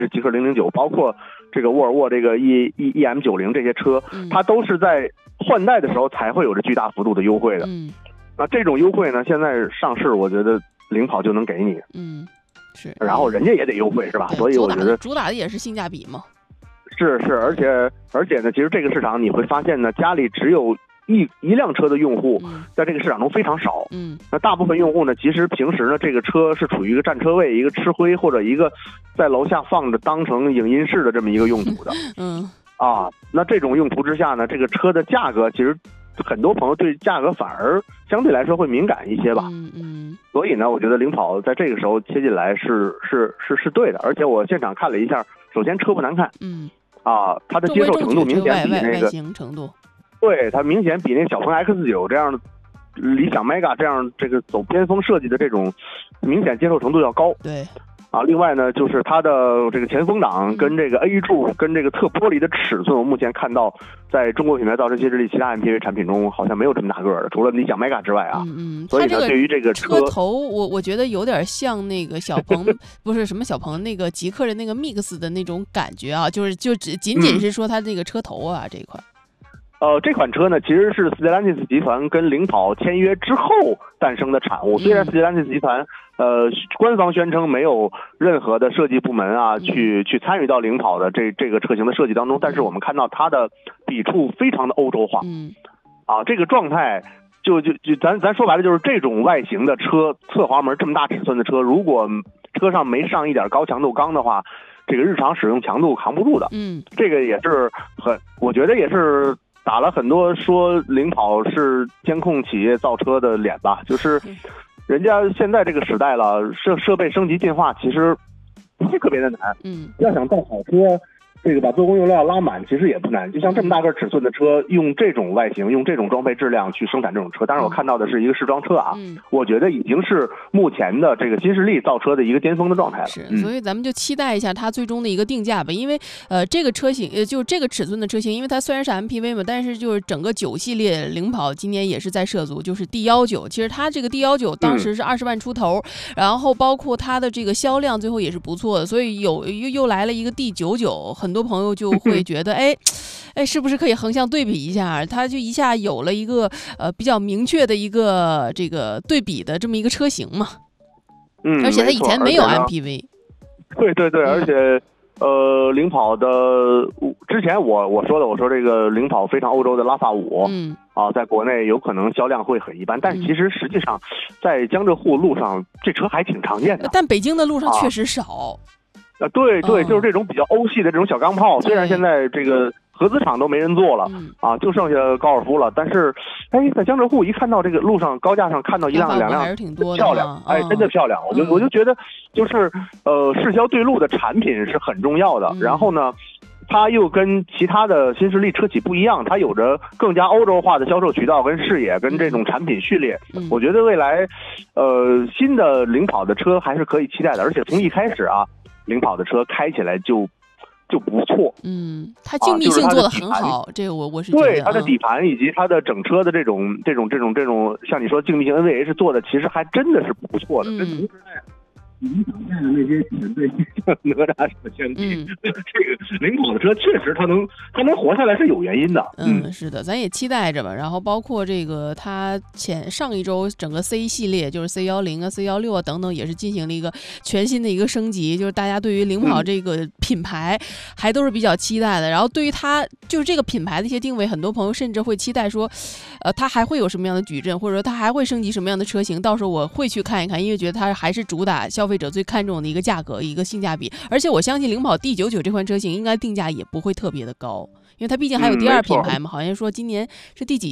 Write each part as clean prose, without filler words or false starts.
极氪009，包括这个沃尔沃这个 EM90这些车，它都是在换代的时候才会有着巨大幅度的优惠的。那这种优惠呢，现在上市，我觉得领跑就能给你。 是。 然后人家也得优惠，是吧？所以我觉得主打的也是性价比嘛。 是，而且呢，其实这个市场你会发现呢，家里只有一辆车的用户，在这个市场中非常少。那大部分用户呢，其实平时呢，这个车是处于一个占车位、一个吃灰或者一个在楼下放着当成影音室的这么一个用途的。那这种用途之下呢，这个车的价格其实很多朋友对价格反而相对来说会敏感一些吧。所以呢，我觉得领跑在这个时候切进来是对的。而且我现场看了一下，首先车不难看。它的接受程度明显比那个对，它明显比那小鹏 X9 这样的、理想 Mega 这样这个走边锋设计的这种明显接受程度要高。 对。 另外呢，就是它的这个前风挡跟这个 A 柱跟这个侧玻璃的尺寸，我目前看到在中国品牌造车新势力其他 MPV 产品中好像没有这么大个的，除了理想 Mega 之外啊。所以呢，对于这个车头，我觉得有点像那个小鹏不是什么小鹏那个极氪的那个 Mix 的那种感觉啊，就仅仅是说它这个车头啊这一块。 这款车呢，其实是斯捷兰蒂斯集团跟领跑签约之后诞生的产物。虽然斯捷兰蒂斯集团官方宣称没有任何的设计部门啊去参与到领跑的这个车型的设计当中，但是我们看到它的笔触非常的欧洲化。这个状态就咱说白了就是这种外形的车，侧滑门这么大尺寸的车，如果车上没上一点高强度钢的话，这个日常使用强度扛不住的。这个也是我觉得也是打了很多说领跑是监控企业造车的脸吧，就是人家现在这个时代了，设备升级进化其实不是特别的难。要想造好车，这个把做工用料拉满其实也不难。就像这么大个尺寸的车，用这种外形、用这种装配质量去生产这种车，当然我看到的是一个试装车啊，我觉得已经是目前的这个新势力造车的一个巅峰的状态了。 所以咱们就期待一下它最终的一个定价吧。因为这个车型就这个尺寸的车型，因为它虽然是 MPV 嘛，但是就是整个9系列领跑今年也是在涉足，就是 D19。其实它这个 D19当时是20万出头，然后包括它的这个销量最后也是不错的，所以又来了一个 D99，很多朋友就会觉得是不是可以横向对比一下，它就一下有了一个比较明确的一个这个对比的这么一个车型嘛。而且它以前没有 MPV。 对，而且领跑的之前我说这个领跑非常欧洲的拉法5在国内有可能销量会很一般，但其实实际上在江浙沪路上这车还挺常见的， 但北京的路上确实少。 对，就是这种比较欧系的这种小钢炮，虽然现在这个合资厂都没人做了就剩下高尔夫了，但是在江浙沪一看到这个路上高架上看到一辆两辆， 还是挺多的， 漂亮，真的漂亮。我就觉得就是市销对路的产品是很重要的。然后呢，它又跟其他的新势力车企不一样，它有着更加欧洲化的销售渠道跟视野跟这种产品序列。我觉得未来新的领跑的车还是可以期待的，而且从一开始领跑的车开起来就不错。 它静谧性做得很好，这个我是觉得对它的底盘以及它的整车的这种像你说静谧性 NVH 做的其实还真的是不错的。跟同时你想看的那些对像哪吒什么相比，这个领跑的车确实它能活下来是有原因的。 是的，咱也期待着吧。然后包括这个它上一周整个 C 系列，就是 C10 啊、C16啊等等，也是进行了一个全新的一个升级，就是大家对于领跑这个品牌还都是比较期待的。然后对于它就是这个品牌的一些定位，很多朋友甚至会期待说，它还会有什么样的矩阵，或者说它还会升级什么样的车型，到时候我会去看一看，因为觉得它还是主打消费者最看重的一个价格，一个性价比。而且我相信领跑 D99 这款车型应该定价也不会特别的高，因为它毕竟还有第二品牌嘛，好像说今年是第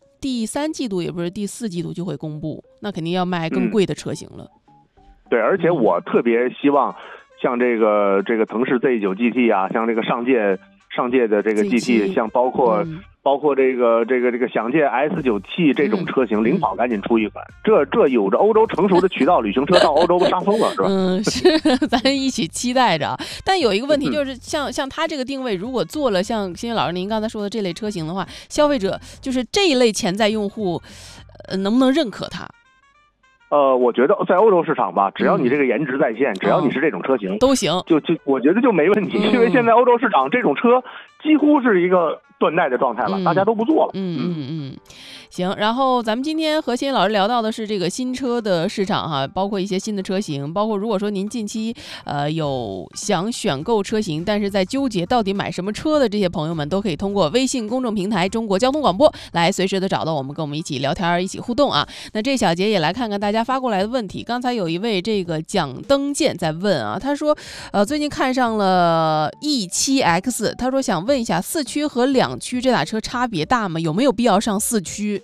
3季度，也不是第4季度就会公布，那肯定要卖更贵的车型了。 对，而且我特别希望像这个腾势 Z9 GT 啊，像这个上届的这个 GT， 像包括这个享界 S9T 这种车型，领跑赶紧出一款，这有着欧洲成熟的渠道，旅行车到欧洲杀疯了，是吧？ 是，咱一起期待着。但有一个问题就是，像它这个定位，如果做了像新月老师您刚才说的这类车型的话，消费者就是这一类潜在用户，能不能认可它？ 我觉得在欧洲市场吧，只要你这个颜值在线，只要你是这种车型都行， 就我觉得就没问题，因为现在欧洲市场这种车几乎是一个断代的状态了，大家都不做了。 行，然后咱们今天和欣欣老师聊到的是这个新车的市场哈，包括一些新的车型，包括如果说您近期有想选购车型，但是在纠结到底买什么车的这些朋友们，都可以通过微信公众平台中国交通广播来随时的找到我们，跟我们一起聊天，一起互动啊。那这小节也来看看大家发过来的问题。刚才有一位这个蒋登健在问啊，他说最近看上了 E7X， 他说想问一下4驱和2驱这俩车差别大吗？有没有必要上4驱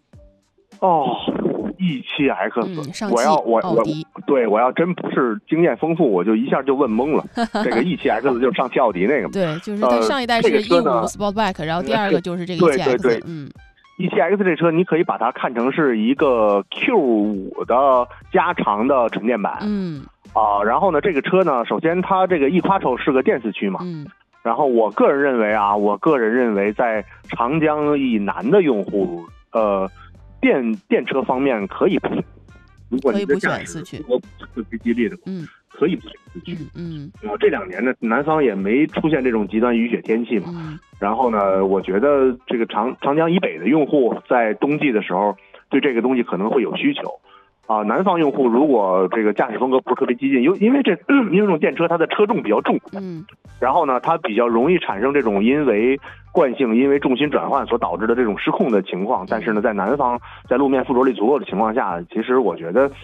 ？E7X，我要真不是经验丰富，我就一下就问懵了。这个 E7X 就是上汽奥迪那个嘛？ 对，就是它上一代是 E5 Sportback， 然后第二个就是这个 E7X。 对，E7X 这车你可以把它看成是一个 Q5 的加长的纯电版。然后呢，这个车呢，首先它这个 e-quattro 是个电4驱嘛。然后我个人认为在长江以南的用户，电车方面可以不选，如果你的驾驶特别激烈的，可以不选4驱。这2年呢，南方也没出现这种极端雨雪天气嘛。然后呢，我觉得这个长江以北的用户在冬季的时候对这个东西可能会有需求。南方用户如果这个驾驶风格不是特别激进，因为这种电车它的车重比较重，然后呢，它比较容易产生这种因为惯性、因为重心转换所导致的这种失控的情况。但是呢，在南方，在路面附着力足够的情况下，其实我觉得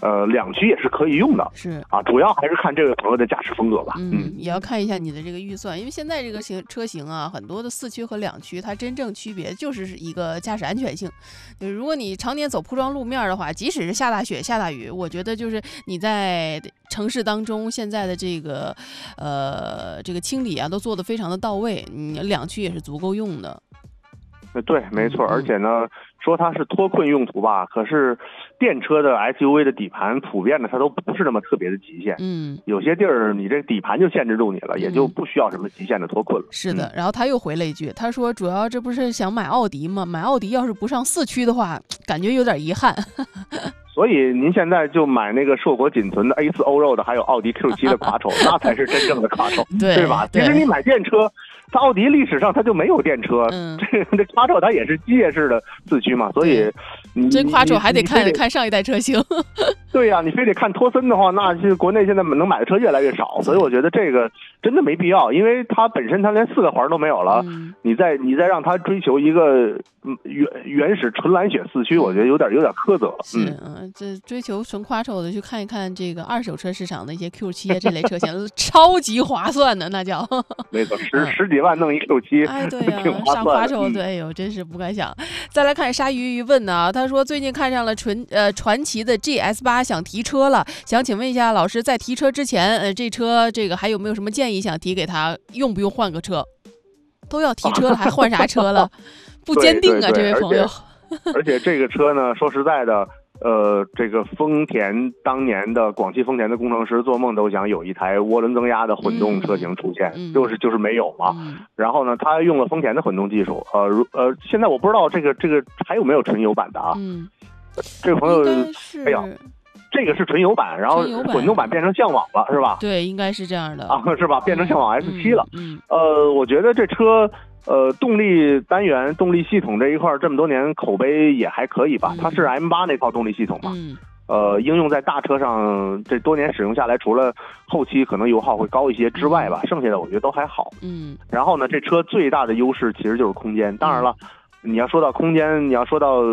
2驱也是可以用的。主要还是看这位朋友的驾驶风格吧。 也要看一下你的这个预算，因为现在这个车型啊，很多的4驱和2驱，它真正区别就是一个驾驶安全性。就是如果你常年走铺装路面的话，即使是下大雪、下大雨，我觉得就是你在城市当中现在的这个清理啊，都做得非常的到位，你2驱也是足够用的。 对，没错。而且呢，说它是脱困用途吧，可是电车的 SUV 的底盘普遍的它都不是那么特别的极限。有些地儿你这底盘就限制住你了，也就不需要什么极限的脱困了。 是的。然后他又回了一句，他说主要这不是想买奥迪吗？买奥迪要是不上4驱的话，感觉有点遗憾。 所以您现在就买那个硕果仅存的 A4 欧肉的，还有奥迪 Q7 的quattro，那才是真正的quattro，对吧？其实你买电车，在奥迪历史上它就没有电车，这quattro它也是机械式的4驱嘛，所以这quattro还得看上一代车型。 对呀，你非得看托森的话，那是国内现在能买的车越来越少，所以我觉得这个真的没必要，因为它本身它连4个环都没有了，你再让它追求一个原始纯蓝血4驱，我觉得有点苛责。 这追求纯quattro的，去看一看这个二手车市场的一些 Q7 这类车型，超级划算的，那叫没错，十几万弄一 Q7， 对呀，上quattro，对，呦，真是不敢想。再来看鲨鱼问呢，他说最近看上了传祺的 GS8，想提车了，想请问一下老师，在提车之前，这车还有没有什么建议想提给他？用不用换个车？都要提车了，还换啥车了？不坚定啊，这位朋友。 而且这个车呢，说实在的。这个丰田当年的广汽丰田的工程师做梦都想有一台涡轮增压的混动车型出现，就是没有嘛。然后呢，他用了丰田的混动技术，现在我不知道这个还有没有纯油版的啊？这个朋友，哎呀，这个是纯油版，然后混动版变成向往了，是吧？ 对，应该是这样的啊，是吧？变成向往 S7 了。我觉得这车。动力单元、动力系统这一块这么多年口碑也还可以吧？它是 M8 那套动力系统嘛？应用在大车上，这多年使用下来，除了后期可能油耗会高一些之外吧，剩下的我觉得都还好。然后呢，这车最大的优势其实就是空间。当然了，你要说到空间，你要说到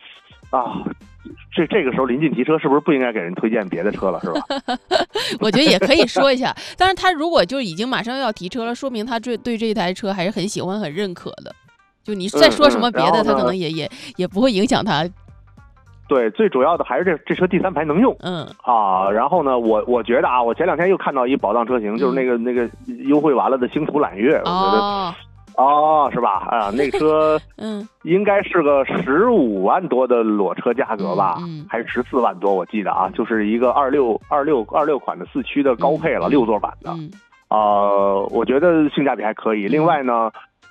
这个时候临近提车，是不是不应该给人推荐别的车了，是吧？ 我觉得也可以说一下。但是他如果就已经马上要提车了，说明他对这一台车还是很喜欢、很认可的。就你再说什么别的，他可能也不会影响他。 对，最主要的还是这车第3排能用。然后呢，我觉得我前2天又看到一宝藏车型，就是那个优惠完了的星途揽月，我觉得。是吧？那个车，应该是个15万多的裸车价格吧，还是14万多？我记得就是一个26款的4驱的高配了，6座版的。我觉得性价比还可以。另外呢，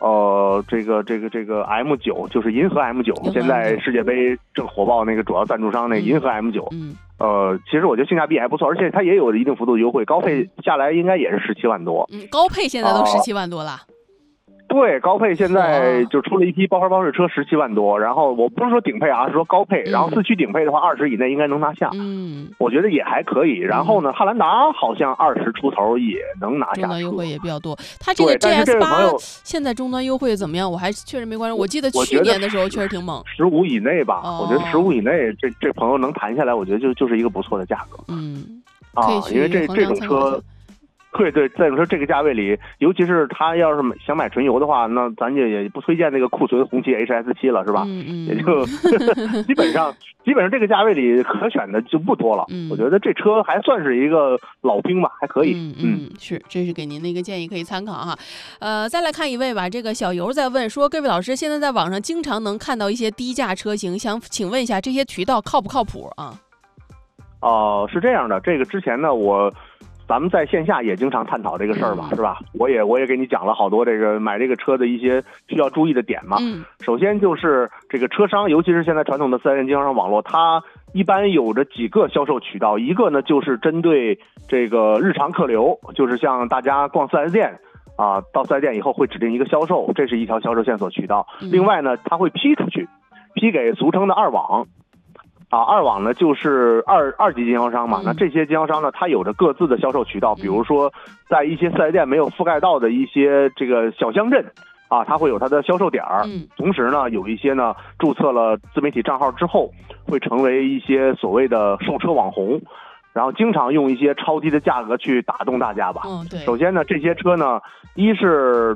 这个 M9，就是银河 M9，现在世界杯正火爆那个主要赞助商那个银河 M9，其实我觉得性价比还不错，而且它也有一定幅度的优惠，高配下来应该也是17万多。 高配现在都17万多了。 对，高配现在就出了一批包房包税车17万多，然后我不是说顶配啊，是说高配，然后4驱顶配的话20以内应该能拿下，我觉得也还可以。然后呢，汉兰达好像20出头也能拿下， 终端优惠也比较多。它这个 GS8 现在终端优惠怎么样？我还确实没关注，我记得去年的时候确实挺猛 ，15以内吧。我觉得15以内，这朋友能谈下来，我觉得就是一个不错的价格。因为这种车。对，这种车这个价位里，尤其是他要是想买纯油的话，那咱也不推荐那个库存红旗 HS7 了，是吧？也就基本上这个价位里可选的就不多了。我觉得这车还算是一个老兵吧，还可以。 是，这是给您的一个建议，可以参考哈。再来看一位吧，这个小游在问说，各位老师，现在在网上经常能看到一些低价车型，想请问一下这些渠道靠不靠谱啊？ 是这样的，这个之前呢咱们在线下也经常探讨这个事儿吧，是吧？我也给你讲了好多这个买这个车的一些需要注意的点嘛。首先就是这个车商，尤其是现在传统的4S店经销商网络，它一般有着几个销售渠道，一个呢就是针对这个日常客流，就是像大家逛4S店到4S店以后会指定一个销售，这是一条销售线索渠道。另外呢，它会批出去，批给俗称的二网。二网呢就是二级经销商嘛，那这些经销商呢，它有着各自的销售渠道，比如说在一些4S店没有覆盖到的一些这个小乡镇它会有它的销售点儿。同时呢，有一些呢注册了自媒体账号之后，会成为一些所谓的售车网红，然后经常用一些超低的价格去打动大家吧。首先呢，这些车呢，一是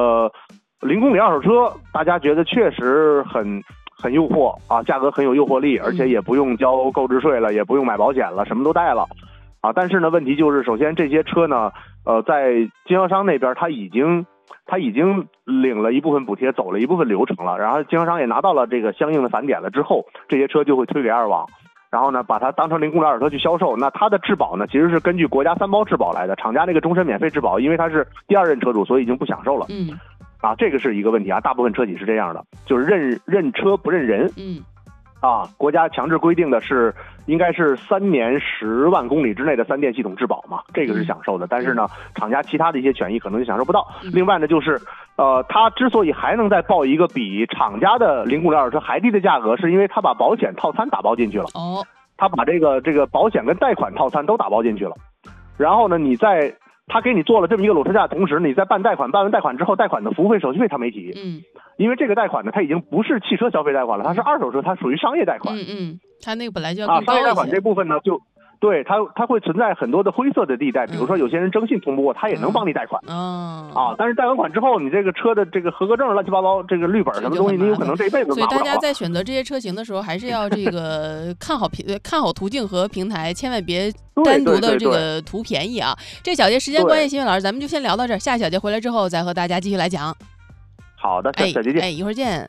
0公里二手车，大家觉得确实很诱惑价格很有诱惑力，而且也不用交购置税了，也不用买保险了，什么都带了但是呢，问题就是首先这些车呢在经销商那边他已经领了一部分补贴，走了一部分流程了，然后经销商也拿到了这个相应的返点了之后，这些车就会推给二网，然后呢把它当成0公里二手车去销售。那它的质保呢其实是根据国家3包质保来的，厂家那个终身免费质保，因为它是第2任车主，所以已经不享受了。这个是一个问题大部分车企是这样的，就是认车不认人。国家强制规定的是应该是3年10万公里之内的3电系统质保嘛，这个是享受的。但是呢，厂家其他的一些权益可能就享受不到。另外呢，就是他之所以还能再报一个比厂家的0公里二手车还低的价格，是因为他把保险套餐打包进去了。他把这个保险跟贷款套餐都打包进去了。然后呢，他给你做了这么一个裸车价，同时你在办完贷款之后，贷款的服务费手续费他没提。因为这个贷款呢，它已经不是汽车消费贷款了，它是二手车，它属于商业贷款。 它那个本来就要更高一些。 商业贷款这部分呢，对它会存在很多的灰色的地带，比如说有些人征信通不过，他也能帮你贷款。但是贷完款之后，你这个车的这个合格证乱七八糟，这个绿本什么东西，你有可能这一辈子拿不了。 所以大家在选择这些车型的时候，还是要这个看好途径和平台，千万别单独的这个图便宜啊。这小节时间关系，新月老师咱们就先聊到这儿，下小节回来之后再和大家继续来讲。 好的，下节见。 一会儿见。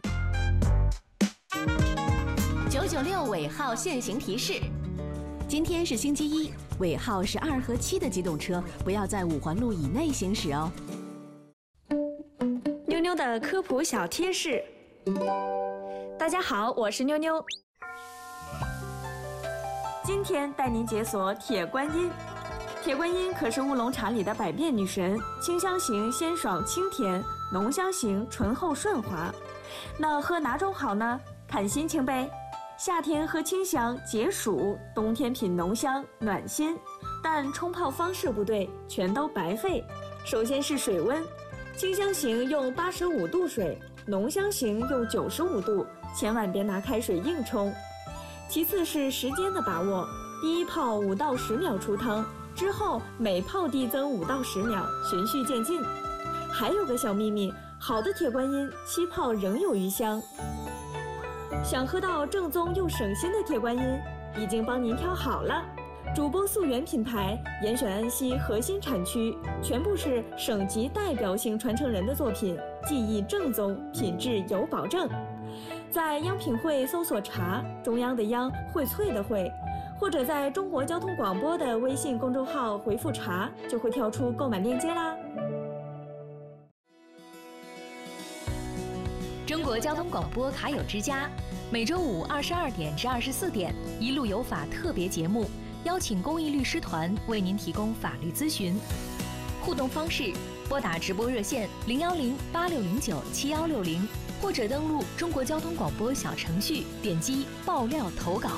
996尾号限行提示：今天是星期一，尾号是2和7的机动车不要在5环路以内行驶哦。 妞妞的科普小贴士。大家好，我是妞妞。今天带您解锁铁观音。铁观音可是乌龙茶里的百变女神，清香型鲜爽清甜，浓香型醇厚顺滑。那喝哪种好呢？看心情呗。夏天喝清香解暑，冬天品浓香暖心。但冲泡方式不对，全都白费。首先是水温，清香型用85度水，浓香型用95度，千万别拿开水硬冲。其次是时间的把握，第一泡5到10秒出汤，之后每泡递增5到10秒，循序渐进。还有个小秘密，好的铁观音7泡仍有余香。想喝到正宗又省心的铁观音，已经帮您挑好了。主播溯源品牌，严选安溪核心产区，全部是省级代表性传承人的作品，技艺正宗，品质有保证。在央品汇搜索茶，中央的央，荟萃的荟，或者在中国交通广播的微信公众号回复茶，就会跳出购买链接啦。 国交通广播卡友之家，每周五22点至24点，一路有法特别节目，邀请公益律师团为您提供法律咨询。互动方式：拨打直播热线010-8609-7160，或者登录中国交通广播小程序，点击爆料投稿。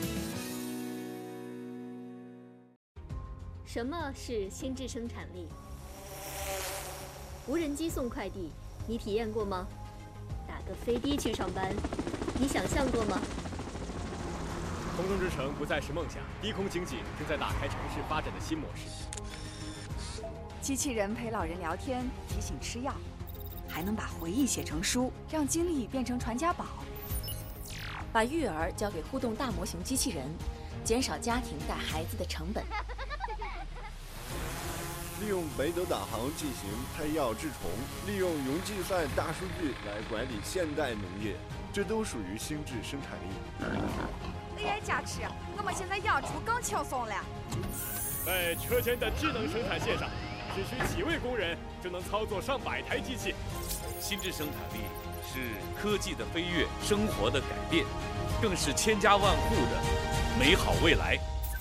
什么是心智生产力？无人机送快递，你体验过吗？打个飞的去上班，你想象过吗？ 空中之城不再是梦想，低空经济正在打开城市发展的新模式。 机器人陪老人聊天，提醒吃药，还能把回忆写成书，让经历变成传家宝。 把育儿交给互动大模型机器人，减少家庭带孩子的成本。 利用北斗导航进行配药治虫，利用云计算大数据来管理现代农业，这都属于心智生产力。 AI 加持，我们现在养猪更轻松了。 在车间的智能生产线上，只需几位工人就能操作上百台机器。 心智生产力是科技的飞跃，生活的改变，更是千家万户的美好未来。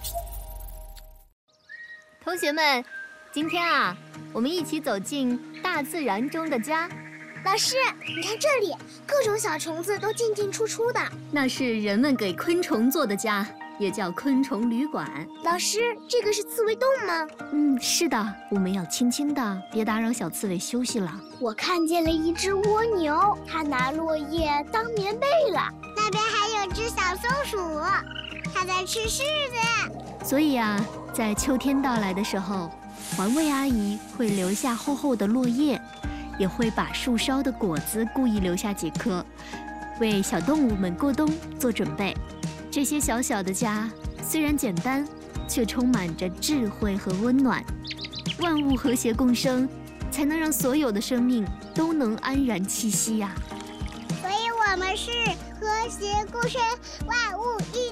同学们，今天啊，我们一起走进大自然中的家。 老师，你看这里，各种小虫子都进进出出的。 那是人们给昆虫做的家，也叫昆虫旅馆。 老师，这个是刺猬洞吗？ 是的，我们要轻轻的，别打扰小刺猬休息了。 我看见了一只蜗牛，它拿落叶当棉被了。那边还有只小松鼠，它在吃柿子。 所以啊，在秋天到来的时候，环卫阿姨会留下厚厚的落叶，也会把树梢的果子故意留下几颗，为小动物们过冬做准备。这些小小的家虽然简单，却充满着智慧和温暖。万物和谐共生，才能让所有的生命都能安然栖息呀。 所以我们是和谐共生，万物一